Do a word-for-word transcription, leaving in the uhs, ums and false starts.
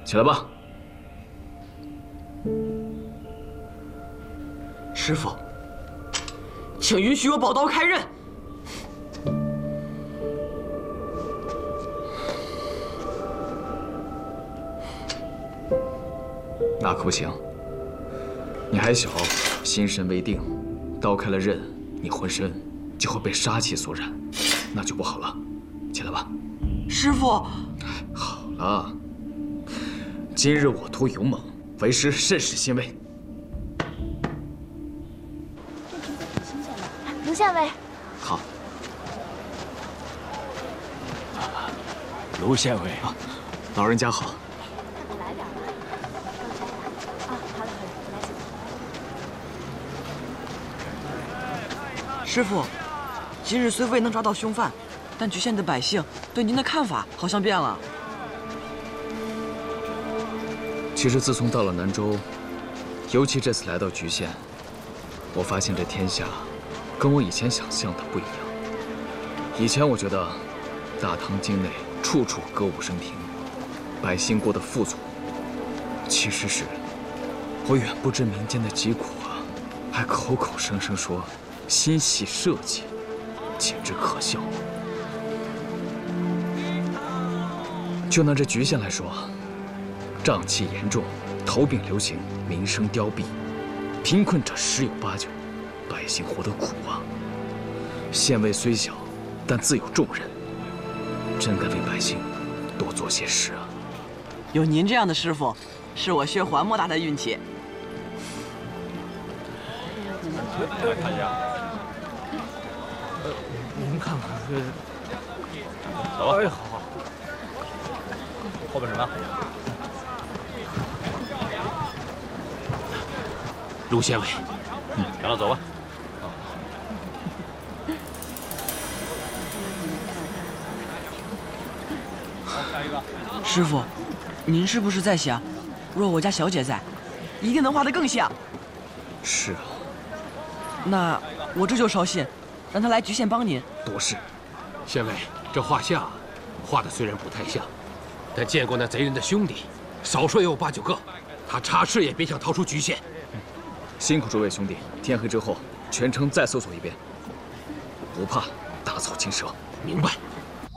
起来吧。 师傅，请允许我宝刀开刃。 那可不行，你还小，心神未定，刀开了刃，你浑身就会被杀气所染，那就不好了。起来吧。 师傅， 好了，今日我图勇猛，为师甚是欣慰。 卢县尉， 好。 卢县尉啊， 老人家好。 来点吧，要摘呀。啊，好嘞好嘞，我来师傅，今日虽未能抓到凶犯，但局县的百姓对您的看法好像变了。 其实自从到了南州，尤其这次来到局县，我发现这天下跟我以前想象的不一样。以前我觉得大唐境内处处歌舞升平，百姓过得富足。其实是我远不知民间的疾苦啊，还口口声声说心系社稷，简直可笑。就拿这局县来说，瘴气严重，头病流行，民生凋敝，贫困者十有八九，百姓活得苦啊。县尉虽小，但自有重任，真该为百姓多做些事啊。 有您这样的师傅，是我薛环莫大的运气。 来看一下。呃，您看看这。走吧。哎，好好。后边什么？卢县尉，嗯，行了，走吧。下一个。 师傅，您是不是在想，若我家小姐在，一定能画得更像？ 是啊。 那我这就捎信，让他来局县帮您。 多事。 县尉，这画像画的虽然不太像，但见过那贼人的兄弟，少说也有八九个。他插翅也别想逃出局县。 辛苦诸位兄弟，天黑之后全城再搜索一遍，不怕打草惊蛇。 明白。